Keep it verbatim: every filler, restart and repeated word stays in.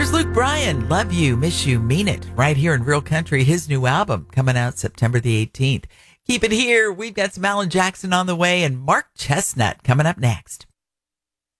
Here's Luke Bryan, Love You, Miss You, Mean It, right here in Real Country, his new album coming out September the eighteenth. Keep it here. We've got some Alan Jackson on the way and Mark Chestnut coming up next.